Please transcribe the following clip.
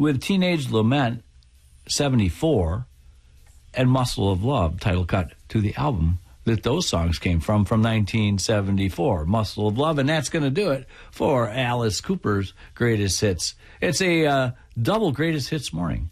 with Teenage Lament 74 and Muscle of Love, title cut to the album that those songs came from 1974, Muscle of Love. And that's going to do it for Alice Cooper's Greatest Hits. It's a double Greatest Hits morning.